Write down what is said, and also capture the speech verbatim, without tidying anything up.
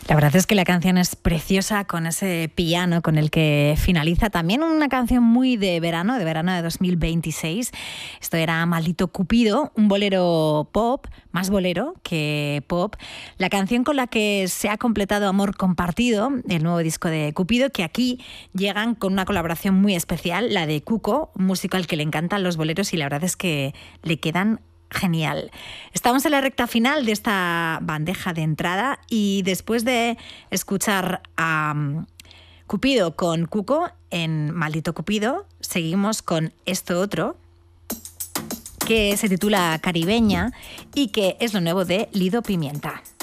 La verdad es que la canción es preciosa, con ese piano con el que finaliza. También una canción muy de verano, de verano de dos mil veintiséis. Esto era Maldito Cupido, un bolero pop, más bolero que pop. La canción con la que se ha completado Amor Compartido, el nuevo disco de Cupido, que aquí llegan con una colaboración muy especial, la de Cuco, un músico al que le encantan los boleros y la verdad es que le quedan genial. Estamos en la recta final de esta bandeja de entrada y después de escuchar a um, Cupido con Cuco en Maldito Cupido, seguimos con esto otro que se titula Caribeña y que es lo nuevo de Lido Pimienta.